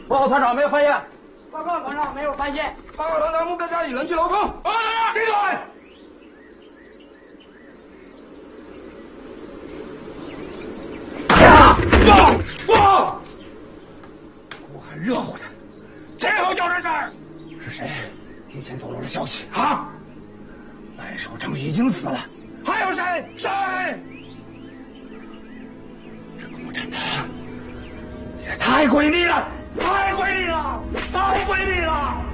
报告团长，没有发现。 报告团长，没有发现。 报告团长，目标家已人去楼空。 报告团长，闭嘴！哇！我还热乎呢，谁后叫这事儿？ 是谁提前透露了消息啊？ 白守正已经死了， 还有谁？谁？ 这个木斩他也太诡秘了，太诡秘了，太诡秘了！